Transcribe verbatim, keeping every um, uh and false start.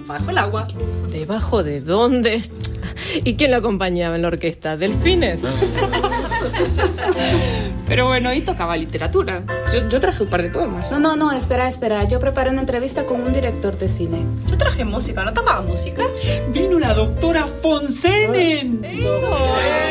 bajo el agua. ¿Debajo de dónde? ¿Y quién lo acompañaba en la orquesta? ¿Delfines? Pero bueno, ahí tocaba literatura. Yo, yo traje un par de poemas. No, no, no, espera, espera. Yo preparé una entrevista con un director de cine. Yo traje música, ¿no tocaba música? ¡Vino la doctora Fonsenen! ¡Eh!